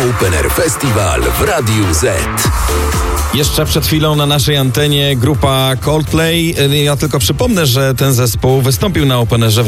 Open Air Festival w Radiu Z. Jeszcze przed chwilą na naszej antenie grupa Coldplay. Ja tylko przypomnę, że ten zespół wystąpił na Open Airze w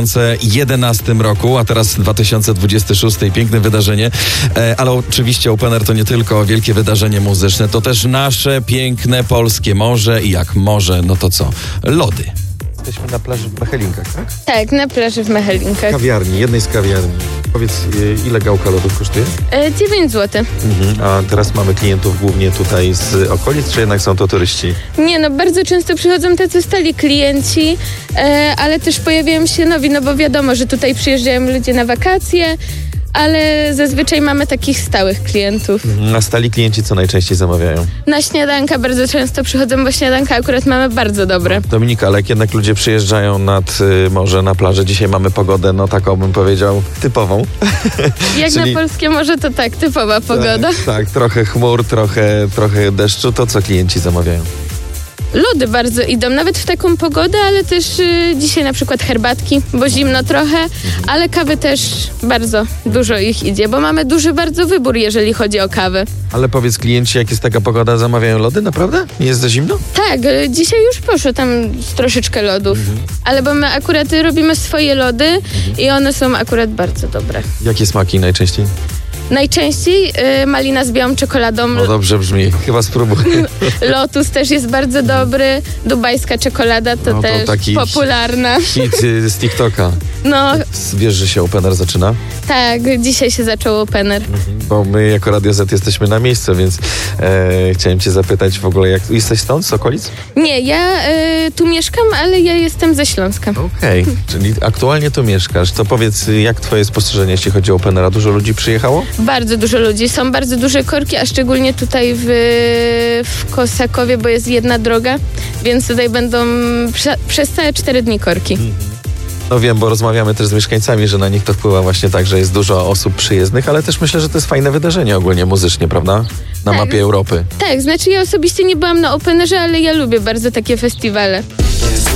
2011 roku, a teraz 2026. Piękne wydarzenie. Ale oczywiście Open Air to nie tylko wielkie wydarzenie muzyczne, to też nasze piękne polskie morze i jak morze, no to co? Lody. Jesteśmy na plaży w Mechelinkach, tak? Tak, na plaży w Mechelinkach. Kawiarni, jednej z kawiarni. Powiedz, ile gałka lodów kosztuje? 9 zł. A teraz mamy klientów głównie tutaj z okolic, czy jednak są to turyści? Nie, no bardzo często przychodzą tacy stali klienci, ale też pojawiają się nowi, no bo wiadomo, że tutaj przyjeżdżają ludzie na wakacje, ale zazwyczaj mamy takich stałych klientów. A stali klienci co najczęściej zamawiają? Na śniadanka bardzo często przychodzą, bo śniadanka akurat mamy bardzo dobre. Dominika, ale jak jednak ludzie przyjeżdżają nad morze, na plażę, dzisiaj mamy pogodę, no taką bym powiedział, typową. Jak Czyli... na polskie morze to tak, typowa pogoda. Tak, trochę chmur, trochę deszczu, to co klienci zamawiają? Lody bardzo idą, nawet w taką pogodę, ale też dzisiaj na przykład herbatki, bo zimno trochę, ale kawy też bardzo dużo ich idzie, bo mamy duży bardzo wybór, jeżeli chodzi o kawę. Ale powiedz, klienci, jak jest taka pogoda, zamawiają lody, naprawdę? Nie jest za zimno? Tak, dzisiaj już poszło tam troszeczkę lodów, ale bo my akurat robimy swoje lody i one są akurat bardzo dobre. Jakie smaki najczęściej? Najczęściej malina z białą czekoladą. No dobrze brzmi, chyba spróbuję. Lotus też jest bardzo dobry. Dubajska czekolada to też taki popularna. Hit z TikToka. No, Wiesz, że się Open Air zaczyna? tak, dzisiaj się zaczął Open Air. Bo my jako Radio Z jesteśmy na miejscu, więc chciałem cię zapytać w ogóle, jak jesteś stąd, z okolic? Nie, ja tu mieszkam, ale ja jestem ze Śląska. Okej, czyli aktualnie tu mieszkasz. To powiedz, jak twoje spostrzeżenie, jeśli chodzi o Open Air? Dużo ludzi przyjechało? Bardzo dużo ludzi. Są bardzo duże korki, a szczególnie tutaj w Kosakowie, bo jest jedna droga, więc tutaj będą przez całe 4 dni korki. No wiem, bo rozmawiamy też z mieszkańcami, że na nich to wpływa właśnie tak, że jest dużo osób przyjezdnych, ale też myślę, że to jest fajne wydarzenie ogólnie muzycznie, prawda? Na mapie Europy. Tak, znaczy ja osobiście nie byłam na Open Airze, ale ja lubię bardzo takie festiwale.